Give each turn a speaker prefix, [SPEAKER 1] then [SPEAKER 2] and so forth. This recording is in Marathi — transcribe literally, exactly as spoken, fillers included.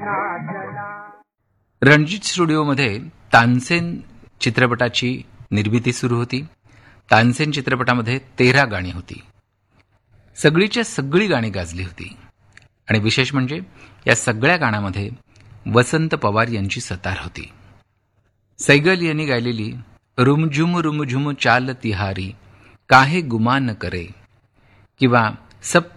[SPEAKER 1] रणजित स्टुडिओमध्ये तानसेन चित्रपटाची निर्मिती सुरू होती. तानसेन चित्रपटामध्ये तेरा गाणी होती. सगळीच्या सगळी गाणी गाजली होती आणि विशेष म्हणजे या सगळ्या गाण्यामध्ये वसंत पवार यांची सतार होती. सैगल यांनी गायलेली रुमझुम रुमझुम चाल तिहारी काहे गुमान करे किंवा सब